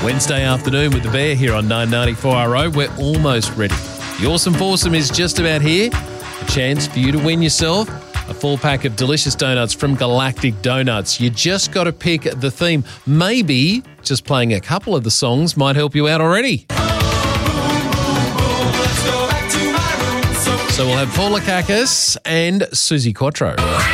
Wednesday afternoon with the Bear here on 994RO. We're almost ready. The Awesome Foursome is just about here. A chance for you to win yourself a full pack of delicious donuts from Galactic Donuts. You just got to pick the theme. Maybe just playing a couple of the songs might help you out already. So we'll have Paula Kakis and Susie Quattro.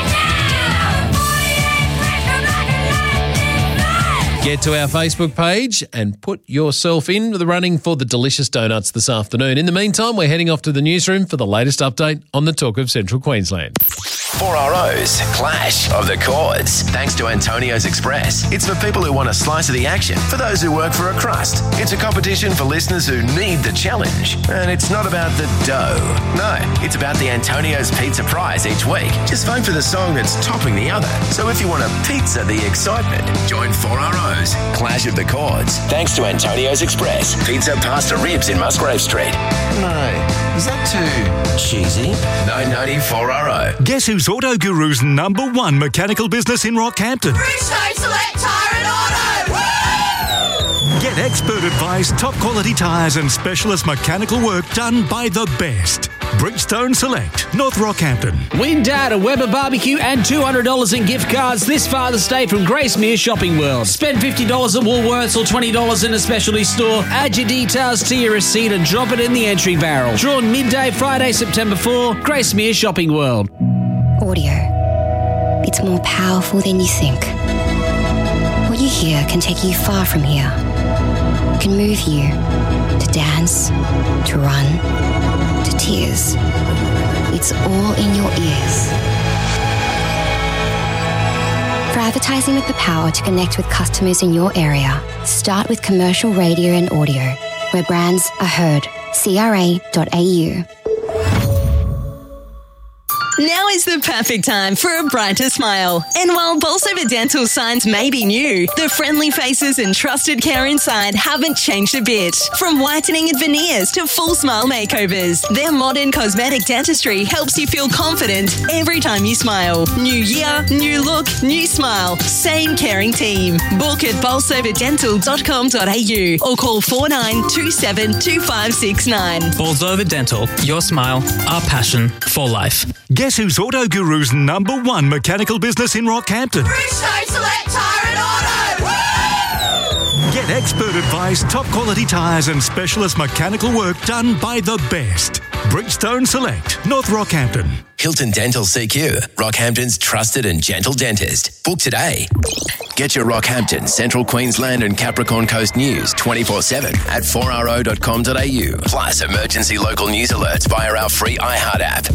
Get to our Facebook page and put yourself in the running for the delicious donuts this afternoon. In the meantime, we're heading off to the newsroom for the latest update on the talk of Central Queensland. 4RO's Clash of the Chords. Thanks to Antonio's Express. It's for people who want a slice of the action, for those who work for a crust. It's a competition for listeners who need the challenge. And it's not about the dough. No, it's about the Antonio's Pizza Prize each week. Just vote for the song that's topping the other. So if you want a pizza the excitement, join 4RO's Clash of the Chords. Thanks to Antonio's Express. Pizza, pasta, ribs in Musgrave Street. No, is that too cheesy? 994RO. Guess who's Auto Guru's #1 mechanical business in Rockhampton? Bridgestone Select Tyre and Auto! Woo! Get expert advice, top quality tyres and specialist mechanical work done by the best. Bridgestone Select, North Rockhampton. Win Dad a Weber barbecue and $200 in gift cards this Father's Day from Gracemere Shopping World. Spend $50 at Woolworths or $20 in a specialty store. Add your details to your receipt and drop it in the entry barrel. Drawn midday Friday, September 4, Gracemere Shopping World. Audio. It's more powerful than you think. What you hear can take you far from here. It can move you to dance, to run, to tears. It's all in your ears. For advertising with the power to connect with customers in your area, start with commercial radio and audio, where brands are heard. CRA.au. Now is the perfect time for a brighter smile. And while Bolsover Dental signs may be new, the friendly faces and trusted care inside haven't changed a bit. From whitening and veneers to full smile makeovers, their modern cosmetic dentistry helps you feel confident every time you smile. New year, new look, new smile. Same caring team. Book at bolsoverdental.com.au or call 4927 2569. Bolsover Dental. Your smile, our passion for life. Guess who's Auto Guru's #1 mechanical business in Rockhampton? Bridgestone Select Tyre and Auto! Woo! Get expert advice, top quality tyres and specialist mechanical work done by the best. Bridgestone Select, North Rockhampton. Hilton Dental CQ, Rockhampton's trusted and gentle dentist. Book today. Get your Rockhampton, Central Queensland and Capricorn Coast news 24/7 at 4RO.com.au. Plus emergency local news alerts via our free iHeart app.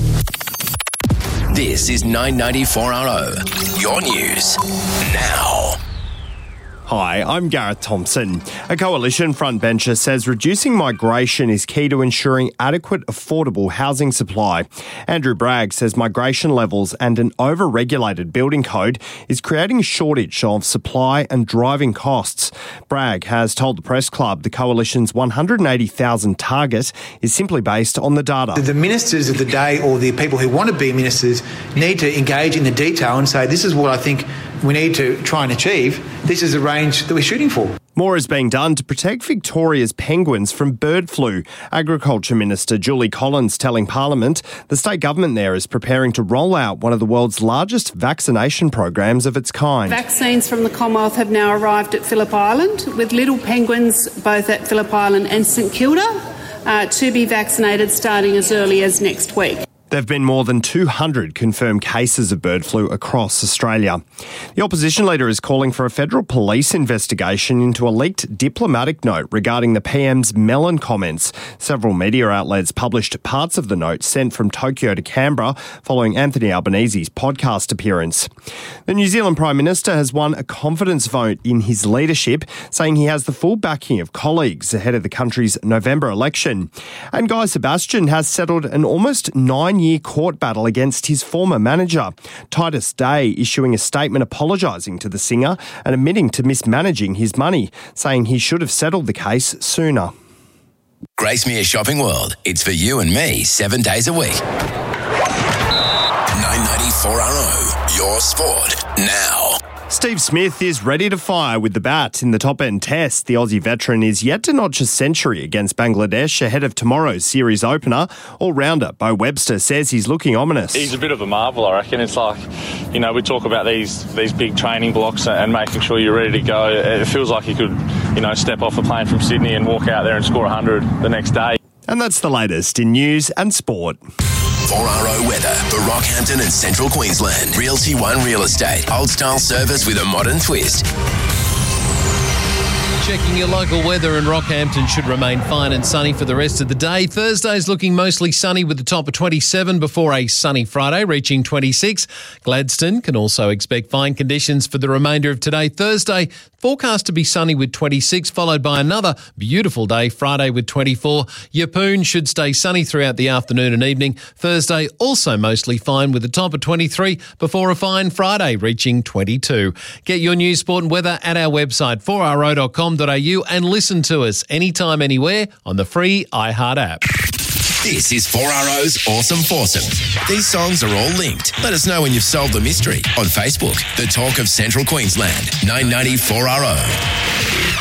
This is 994RO, your news now. Hi, I'm Gareth Thompson. A coalition frontbencher says reducing migration is key to ensuring adequate, affordable housing supply. Andrew Bragg says migration levels and an over-regulated building code is creating a shortage of supply and driving costs. Bragg has told the Press Club the coalition's 180,000 target is simply based on the data. The ministers of the day, or the people who want to be ministers, need to engage in the detail and say, this is what I think we need to try and achieve. This is the range that we're shooting for. More is being done to protect Victoria's penguins from bird flu. Agriculture Minister Julie Collins telling Parliament the state government there is preparing to roll out one of the world's largest vaccination programs of its kind. Vaccines from the Commonwealth have now arrived at Phillip Island, with little penguins both at Phillip Island and St Kilda to be vaccinated starting as early as next week. There have been more than 200 confirmed cases of bird flu across Australia. The opposition leader is calling for a federal police investigation into a leaked diplomatic note regarding the PM's melon comments. Several media outlets published parts of the note sent from Tokyo to Canberra following Anthony Albanese's podcast appearance. The New Zealand Prime Minister has won a confidence vote in his leadership, saying he has the full backing of colleagues ahead of the country's November election. And Guy Sebastian has settled an almost 9-year court battle against his former manager. Titus Day issuing a statement apologising to the singer and admitting to mismanaging his money, saying he should have settled the case sooner. Gracemere Shopping World. It's for you and me 7 days a week. 994RO. Your sport now. Steve Smith is ready to fire with the bat in the top-end test. The Aussie veteran is yet to notch a century against Bangladesh ahead of tomorrow's series opener. All-rounder Bo Webster says he's looking ominous. He's a bit of a marvel, I reckon. It's like, we talk about these big training blocks and making sure you're ready to go. It feels like he could, step off a plane from Sydney and walk out there and score 100 the next day. And that's the latest in news and sport. 4RO weather for Rockhampton and Central Queensland. Realty One Real Estate. Old style service with a modern twist. Checking your local weather, in Rockhampton should remain fine and sunny for the rest of the day. Thursday's looking mostly sunny with the top of 27 before a sunny Friday reaching 26. Gladstone can also expect fine conditions for the remainder of today. Thursday forecast to be sunny with 26, followed by another beautiful day Friday with 24. Yeppoon should stay sunny throughout the afternoon and evening. Thursday also mostly fine with the top of 23 before a fine Friday reaching 22. Get your news, sport and weather at our website 4RO.com.au and listen to us anytime, anywhere on the free iHeart app. This is 4RO's Awesome Foursome. These songs are all linked. Let us know when you've solved the mystery on Facebook. The Talk of Central Queensland, 990 4RO.